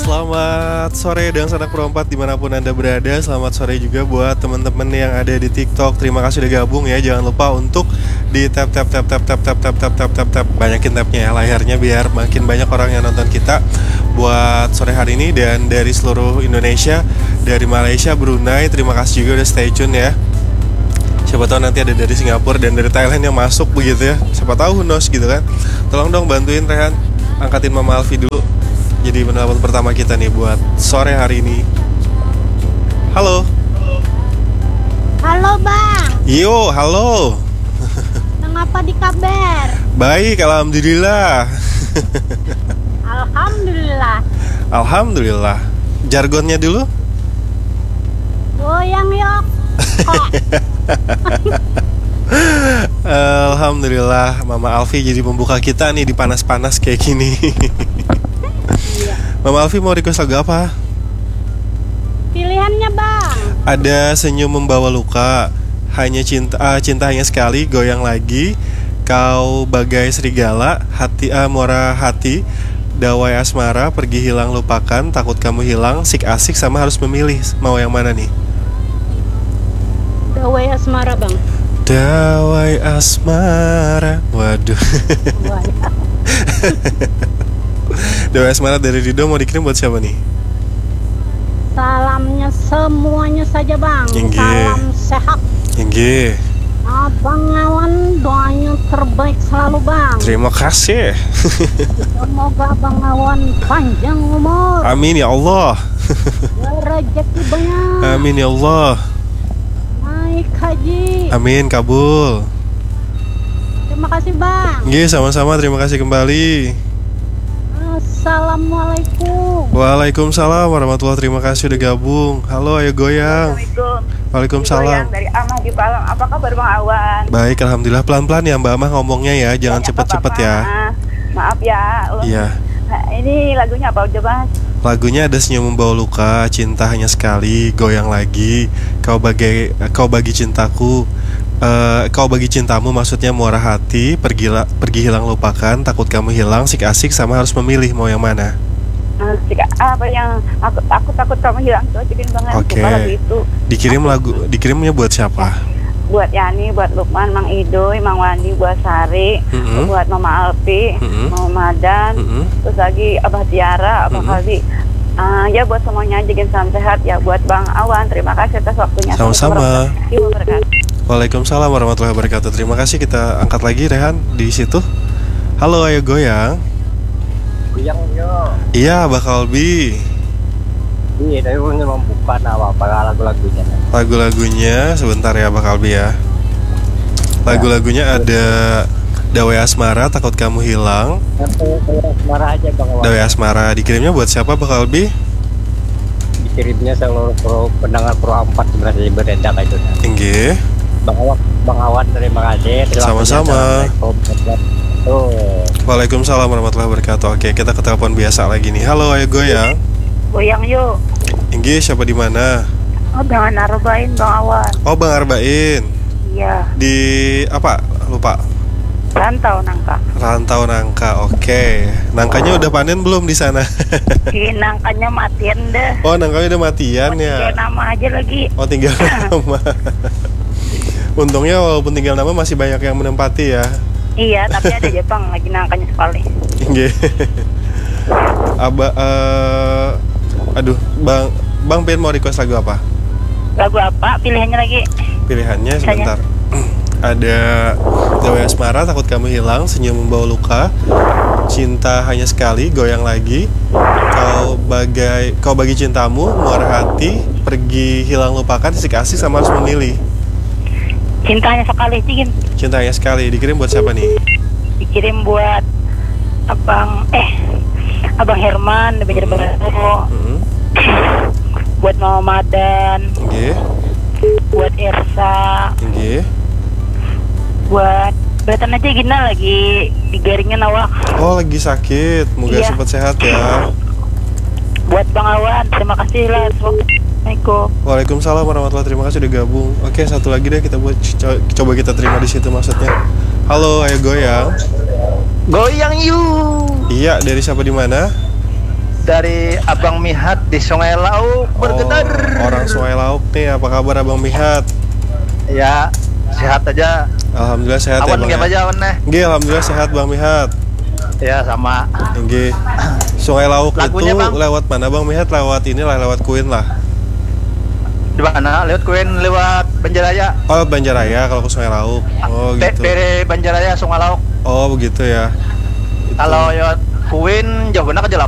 Selamat sore dan sanak perempat dimanapun Anda berada. Selamat sore juga buat teman-teman yang ada di TikTok. Terima kasih udah gabung ya. Jangan lupa untuk di tap banyakin tapnya ya layarnya biar makin banyak orang yang nonton kita buat sore hari ini. Dan dari seluruh Indonesia, dari Malaysia, Brunei, terima kasih juga udah stay tune ya. Siapa tahu nanti ada dari Singapura dan dari Thailand yang masuk begitu ya. Siapa tahu who knows gitu kan. Tolong dong bantuin Rehan angkatin Mama Alfi dulu. Jadi penelpon pertama kita nih buat sore hari ini. Halo. Halo Bang. Yo, halo. Mengapa di kabar? Baik, alhamdulillah. Alhamdulillah. Alhamdulillah. Jargonnya dulu. Goyang yok. Alhamdulillah, Mama Alfi jadi pembuka kita nih di panas-panas kayak gini. Mama Alfi mau request lagu apa? Pilihannya Bang. Ada Senyum Membawa Luka, Hanya Cinta, Cinta Hanya Sekali, Goyang Lagi, Kau Bagai Serigala, Hati Muara Hati, Dawai Asmara, Pergi Hilang Lupakan, Takut Kamu Hilang, Sik Asik, sama Harus Memilih. Mau yang mana nih? Dawai Asmara Bang. Dawai Asmara. Waduh. Dawai Asmara dari Rido mau dikirim buat siapa nih? Salamnya semuanya saja Bang. Inge. Salam sehat. Inge. Abang Awan doanya terbaik selalu Bang. Terima kasih. Semoga Abang Awan panjang umur. Amin ya Allah. Rezeki banyak. Amin ya Allah. Naik haji. Amin, kabul. Terima kasih Bang. Inge, sama-sama, terima kasih kembali. Assalamualaikum. Waalaikumsalam warahmatullahi, terima kasih udah gabung. Halo, ayo goyang. Waalaikumsalam. Goyang dari Amah di Palang. Apa kabar Bang Awan? Baik, alhamdulillah. Pelan-pelan ya Mbak Amah ngomongnya ya, jangan cepet-cepet ya. Maaf ya. Iya. Ini lagunya apa udah Mas? Lagunya ada Senyum Membawa Luka, Cinta Hanya Sekali, Goyang Lagi, Kau Bagi Cintaku, Kau Bagi Cintamu, maksudnya Muara Hati, Pergi Hilang Lupakan, Takut Kamu Hilang, Sik Asik, sama Harus Memilih. Mau yang mana? Apa yang aku takut kamu hilang tuh, jadi banget. Oke. Lagu itu. Dikirimnya buat siapa? Buat Yani, buat Lukman, Mang Idoy, Mang Wandi, buat Sari, buat Mama Alfi, Mama Madan, terus lagi Abah Tiara, Abah Kaldi. Ya buat semuanya aja, salam sehat ya buat Bang Awan. Terima kasih atas waktunya. Sama-sama. Waalaikumsalam warahmatullahi wabarakatuh. Terima kasih, kita angkat lagi Rehan di situ. Halo, ayo goyang. Goyang yo. Iya, bakal bi. Iya, tapi ini membuka apa lagu-lagunya. Lagu-lagunya sebentar ya bakal bi ya. Lagu-lagunya ada Dawai Asmara, Takut Kamu Hilang. Dawai Asmara aja Bang Awan. Dawai Asmara dikirimnya buat siapa bakal bi? Dikirimnya seluruh pendengar Pro 4 sebenarnya beredar itu. Tinggi. Bang Awan terima kasih. Sama-sama. Waalaikumsalam warahmatullahi wabarakatuh. Oke, kita ke telepon biasa lagi nih. Halo, ayo goyang. Goyang yuk. Inggi, siapa di mana? Oh, Bang Arbain, Bang Awan. Oh, Bang Arbain. Iya. Di apa? Lupa. Rantau Nangka. Rantau Nangka. Oke. Nangkanya udah panen belum di sana? Nangkanya matian deh. Oh, nangkanya udah matian ya. Tinggal nama aja lagi. Oh, tinggal nama. Untungnya walaupun tinggal nama masih banyak yang menempati ya. Iya, tapi ada Jepang lagi nangkanya sekali. Nggih. Aduh, Bang pengen mau request lagu apa? Lagu apa? Pilihannya lagi. Pilihannya sebentar. Ada Dawai Asmara, Takut Kamu Hilang, Senyum Membawa Luka, Cinta Hanya Sekali, Goyang Lagi, Kau Bagi Cintamu, Muara Hati, Pergi Hilang Lupakan, Sik Asik, sama Harus Memilih. Cinta Hanya Sekali, Cikin. Cinta Hanya Sekali, dikirim buat siapa nih? Dikirim buat Abang Herman, Banjar Baru. Buat Mama Madan. Nggih. Buat Ersa. Nggih. Buat Beratan aja Gina lagi digaringin awak. Oh, lagi sakit. Moga Iya. cepat sehat ya. Buat Bang Awan, terima kasih lah. Assalamualaikum. Waalaikumsalam warahmatullahi, terima kasih udah gabung. Oke, satu lagi deh kita buat coba kita terima di situ maksudnya. Halo, ayo goyang. Goyang yuk. Iya, dari siapa di mana? dari Abang Mihat di Sungai Lauk bergetar. Orang Sungai Lauk nih, apa kabar Abang Mihat? Ya, sehat aja. Alhamdulillah sehat Awan ya Bang. nggak aja awan nih. Nggih, alhamdulillah sehat Bang Mihat. Ya sama. Nggih. Sungai Lauk Lagunya, itu Bang? lewat mana Bang Mihat? Lewat inilah, lewat Queen lah. Di mana? Lewat Kuen, lewat Banjaraya. Oh, Banjaraya kalau ke Sungai Lauk. Oh, gitu. Dari Banjaraya Sungai Lauk. Oh, begitu ya. Itu. Kalau lewat Kuen jauh benar aja